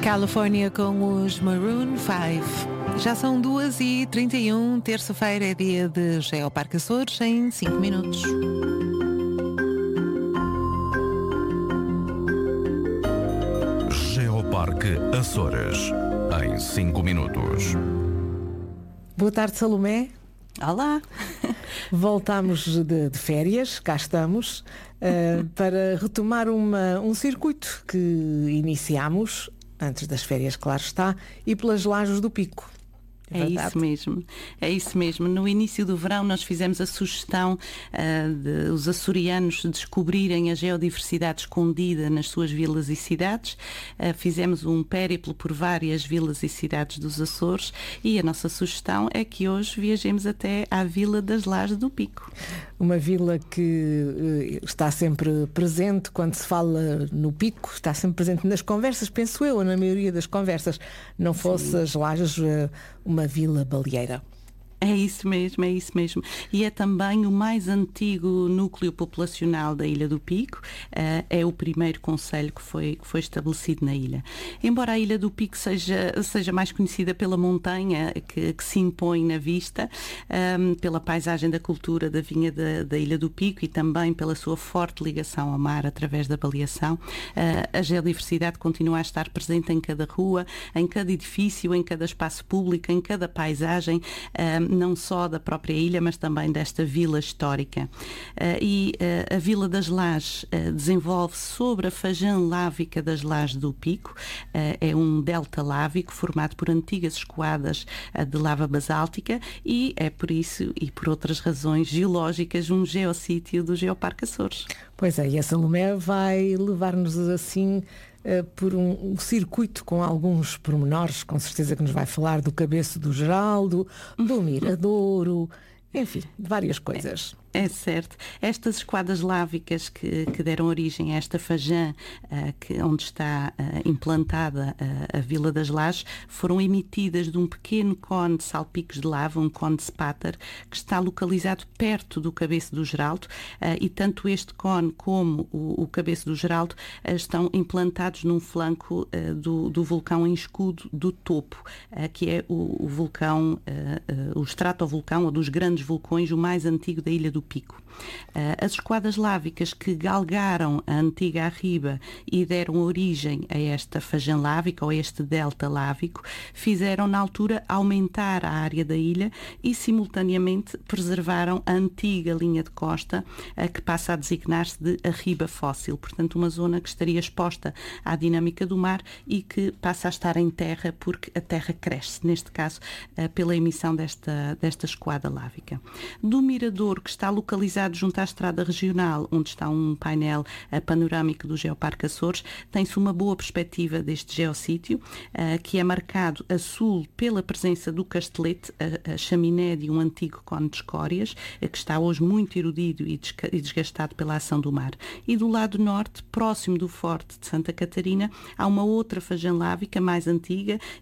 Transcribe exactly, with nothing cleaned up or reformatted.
Califórnia com os Maroon cinco. Já são duas e trinta e um, terça-feira é dia de Geoparque Açores em cinco minutos. Geoparque Açores em cinco minutos. Boa tarde, Salomé. Olá! Voltámos de, de férias, cá estamos, uh, para retomar uma, um circuito que iniciámos, antes das férias, claro está, e pelas Lajes do Pico. É, é isso mesmo, é isso mesmo. No início do verão nós fizemos a sugestão uh, de os açorianos descobrirem a geodiversidade escondida nas suas vilas e cidades. Uh, fizemos um périplo por várias vilas e cidades dos Açores e a nossa sugestão é que hoje viajemos até à Vila das Lajes do Pico. Uma vila que uh, está sempre presente quando se fala no Pico, está sempre presente nas conversas, penso eu, na maioria das conversas, não fosse Sim. as Lajes uh, uma vila baleeira. É isso mesmo, é isso mesmo. E é também o mais antigo núcleo populacional da Ilha do Pico, uh, é o primeiro concelho que foi, que foi estabelecido na ilha. Embora a Ilha do Pico seja, seja mais conhecida pela montanha que, que se impõe na vista, um, pela paisagem da cultura da vinha da, da Ilha do Pico e também pela sua forte ligação ao mar através da baleação, uh, a geodiversidade continua a estar presente em cada rua, em cada edifício, em cada espaço público, em cada paisagem, um, não só da própria ilha, mas também desta vila histórica. Uh, e uh, a Vila das Lajes uh, desenvolve-se sobre a fajã lávica das Lajes do Pico. Uh, é um delta lávico formado por antigas escoadas uh, de lava basáltica e é por isso e por outras razões geológicas um geossítio do Geoparque Açores. Pois é, e a Salomé vai levar-nos assim Uh, por um, um circuito com alguns pormenores, com certeza que nos vai falar do Cabeço do Geraldo, do Miradouro, enfim, de várias coisas. É, é certo. Estas esquadas lávicas que, que deram origem a esta fajã, uh, que, onde está uh, implantada uh, a Vila das Lajes, foram emitidas de um pequeno cone de salpicos de lava, um cone de Spátar, que está localizado perto do Cabeço do Geraldo, uh, e tanto este cone como o, o Cabeço do Geraldo uh, estão implantados num flanco uh, do, do vulcão em escudo do topo, uh, que é o, o vulcão, uh, uh, o estratovulcão, ou dos grandes vulcões, o mais antigo da Ilha do Pico. Uh, as esquadas lávicas que galgaram a antiga arriba e deram origem a esta fajã lávica, ou a este delta lávico, fizeram na altura aumentar a área da ilha e simultaneamente preservaram a antiga linha de costa, uh, que passa a designar-se de arriba fóssil, portanto uma zona que estaria exposta à dinâmica do mar e que passa a estar em terra porque a terra cresce, neste caso uh, pela emissão desta, desta esquada lávica. Do Miradouro, que está localizado junto à estrada regional, onde está um painel uh, panorâmico do Geoparque Açores, tem-se uma boa perspectiva deste geossítio, uh, que é marcado a sul pela presença do Castelete, a, a chaminé de um antigo cone de escórias, uh, que está hoje muito erudido e, desca- e desgastado pela ação do mar. E do lado norte, próximo do Forte de Santa Catarina, há uma outra fajã lávica mais antiga